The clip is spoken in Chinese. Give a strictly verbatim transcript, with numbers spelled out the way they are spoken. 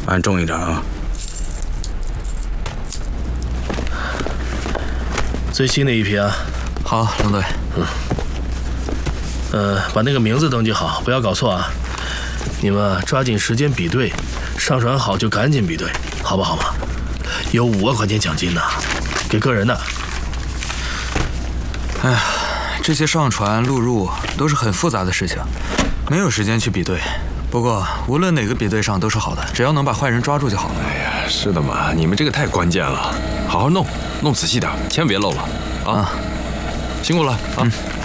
按重一点啊。 最新的一批啊。 好，龙队。 嗯。呃，把那个名字登记好，不要搞错啊。你们抓紧时间比对，上传好就赶紧比对，好不好嘛？有五万块钱奖金呢，给个人的。 哎呀，这些上传录入都是很复杂的事情，没有时间去比对。不过无论哪个比对上都是好的，只要能把坏人抓住就好了。 哎呀，是的嘛，你们这个太关键了，好好弄，弄仔细点，千万别漏了啊！ 啊， 辛苦了啊！嗯